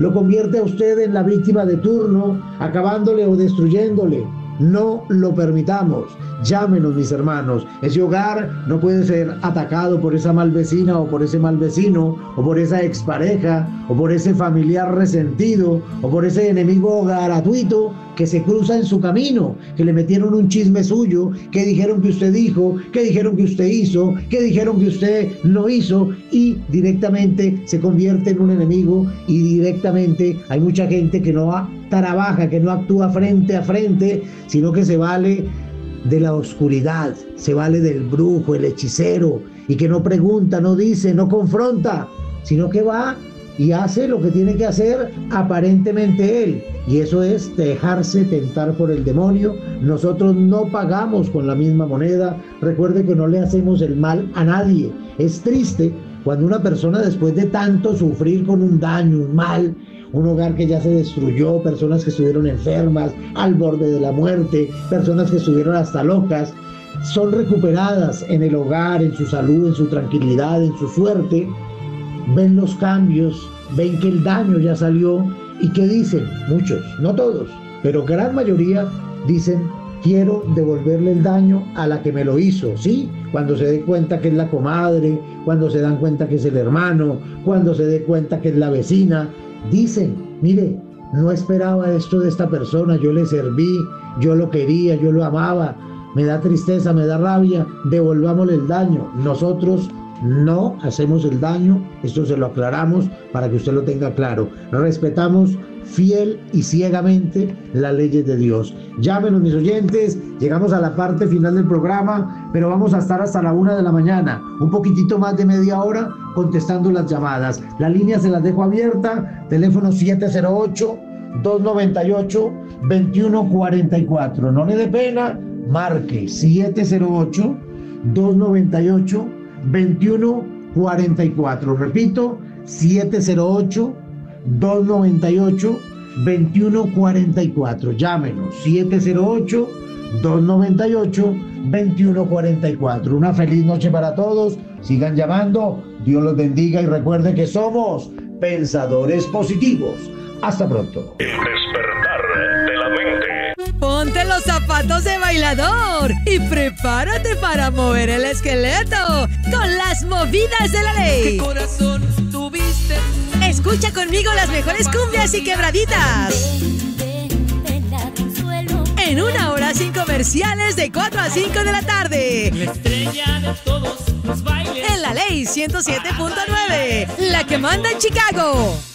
lo convierte a usted en la víctima de turno, acabándole o destruyéndole. No lo permitamos. Llámenos, mis hermanos. Ese hogar no puede ser atacado por esa mal vecina o por ese mal vecino o por esa expareja o por ese familiar resentido o por ese enemigo gratuito que se cruza en su camino, que le metieron un chisme suyo, que dijeron que usted dijo, que dijeron que usted hizo, que dijeron que usted no hizo y directamente se convierte en un enemigo y directamente hay mucha gente que no trabaja, que no actúa frente a frente, sino que se vale de la oscuridad, se vale del brujo, el hechicero, y que no pregunta, no dice, no confronta, sino que va y hace lo que tiene que hacer aparentemente él, y eso es dejarse tentar por el demonio. Nosotros no pagamos con la misma moneda. Recuerde que no le hacemos el mal a nadie. Es triste cuando una persona, después de tanto sufrir con un daño, un mal, un hogar que ya se destruyó, personas que estuvieron enfermas, al borde de la muerte, personas que estuvieron hasta locas, son recuperadas en el hogar, en su salud, en su tranquilidad, en su suerte, ven los cambios, ven que el daño ya salió y ¿qué dicen? Muchos, no todos, pero gran mayoría dicen: quiero devolverle el daño a la que me lo hizo, ¿sí? Cuando se dé cuenta que es la comadre, cuando se dan cuenta que es el hermano, cuando se dé cuenta que es la vecina, dicen: mire, no esperaba esto de esta persona, yo le serví, yo lo quería, yo lo amaba, me da tristeza, me da rabia, devolvámosle el daño. Nosotros no hacemos el daño, esto se lo aclaramos para que usted lo tenga claro. Respetamos fiel y ciegamente las leyes de Dios. Llámenos, mis oyentes, llegamos a la parte final del programa, pero vamos a estar hasta la 1 de la mañana, un poquitito más de media hora contestando las llamadas. La línea se las dejo abierta, teléfono 708-298-2144. No le dé pena, marque 708-298-2144. Repito, 708-298-2144. Llámenos, 708-298-2144. Una feliz noche para todos. Sigan llamando. Dios los bendiga y recuerden que somos pensadores positivos. Hasta pronto. El despertar de la mente. Ponte los zapatos de bailador y prepárate para mover el esqueleto con las movidas de la ley. ¿Qué corazón tuviste? Escucha conmigo las mejores cumbias y quebraditas. En 1 hora sin comerciales de 4 a 5 de la tarde. La estrella de todos los bailes. En la ley 107.9, la que manda en Chicago.